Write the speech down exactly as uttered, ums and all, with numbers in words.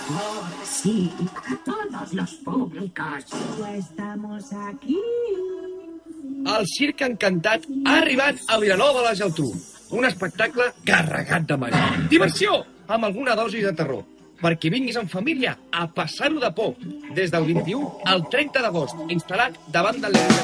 Oh, sí, todos los públicos. Estamos aquí. El Circ Encantat ha arribat a Vilanova de la Geltrú. Un espectacle carregat de magia. Diversió, amb alguna dosi de terror. Perquè vinguis en família a passar-ho de por. Des del vint-i-u al trenta d'agost, instal·lat davant del